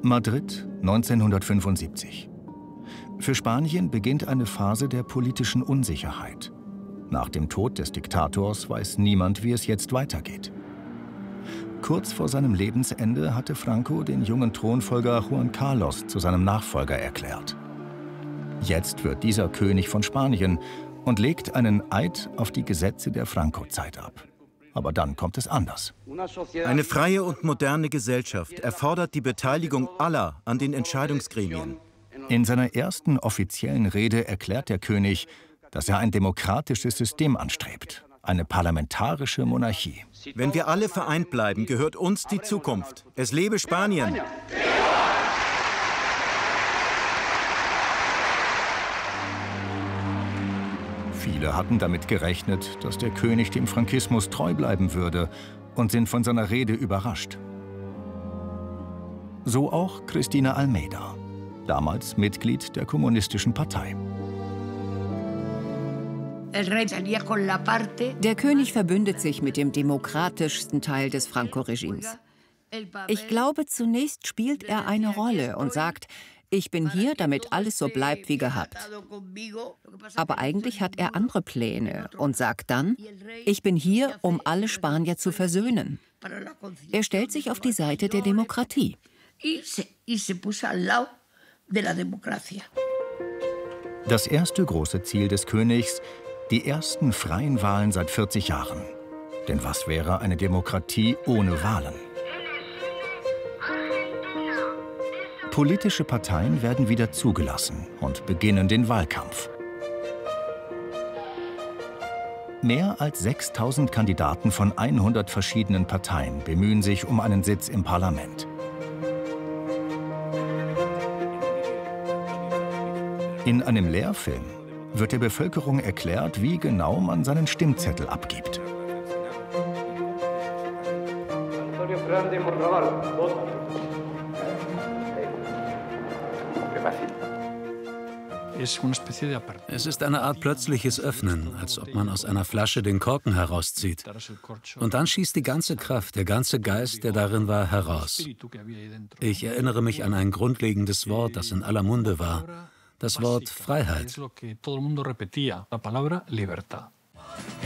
Madrid, 1975. Für Spanien beginnt eine Phase der politischen Unsicherheit. Nach dem Tod des Diktators weiß niemand, wie es jetzt weitergeht. Kurz vor seinem Lebensende hatte Franco den jungen Thronfolger Juan Carlos zu seinem Nachfolger erklärt. Jetzt wird dieser König von Spanien und legt einen Eid auf die Gesetze der Franco-Zeit ab. Aber dann kommt es anders. Eine freie und moderne Gesellschaft erfordert die Beteiligung aller an den Entscheidungsgremien. In seiner ersten offiziellen Rede erklärt der König, dass er ein demokratisches System anstrebt, eine parlamentarische Monarchie. Wenn wir alle vereint bleiben, gehört uns die Zukunft. Es lebe Spanien! Viele hatten damit gerechnet, dass der König dem Frankismus treu bleiben würde und sind von seiner Rede überrascht. So auch Cristina Almeida, damals Mitglied der Kommunistischen Partei. Der König verbündet sich mit dem demokratischsten Teil des Franco-Regimes. Ich glaube, zunächst spielt er eine Rolle und sagt, ich bin hier, damit alles so bleibt wie gehabt. Aber eigentlich hat er andere Pläne und sagt dann, ich bin hier, um alle Spanier zu versöhnen. Er stellt sich auf die Seite der Demokratie. Das erste große Ziel des Königs: die ersten freien Wahlen seit 40 Jahren. Denn was wäre eine Demokratie ohne Wahlen? Politische Parteien werden wieder zugelassen und beginnen den Wahlkampf. Mehr als 6000 Kandidaten von 100 verschiedenen Parteien bemühen sich um einen Sitz im Parlament. In einem Lehrfilm wird der Bevölkerung erklärt, wie genau man seinen Stimmzettel abgibt. Es ist eine Art plötzliches Öffnen, als ob man aus einer Flasche den Korken herauszieht. Und dann schießt die ganze Kraft, der ganze Geist, der darin war, heraus. Ich erinnere mich an ein grundlegendes Wort, das in aller Munde war: das Wort Freiheit.